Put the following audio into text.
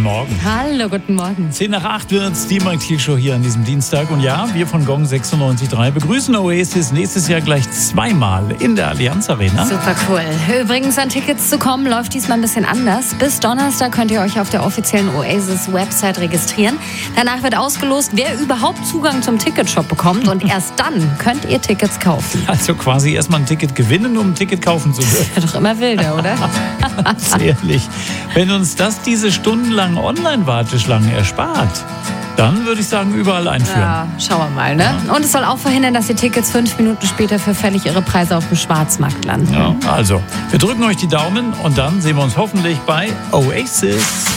guten Morgen. Hallo, guten Morgen. 7:10 wird's, die Mike Thiel Show hier an diesem Dienstag. Und ja, wir von Gong 96.3 begrüßen Oasis nächstes Jahr gleich zweimal in der Allianz Arena. Super cool. Übrigens, an Tickets zu kommen, läuft diesmal ein bisschen anders. Bis Donnerstag könnt ihr euch auf der offiziellen Oasis-Website registrieren. Danach wird ausgelost, wer überhaupt Zugang zum Ticketshop bekommt. Und erst dann könnt ihr Tickets kaufen. Also quasi erstmal ein Ticket gewinnen, um ein Ticket kaufen zu dürfen. Wird doch immer wilder, oder? Ganz ehrlich, wenn uns das diese stundenlangen Online-Warteschlangen erspart, dann würde ich sagen, überall einführen. Ja, schauen wir mal, ne? Und es soll auch verhindern, dass die Tickets 5 Minuten später für völlig irre Preise auf dem Schwarzmarkt landen. Ja, also, wir drücken euch die Daumen und dann sehen wir uns hoffentlich bei Oasis.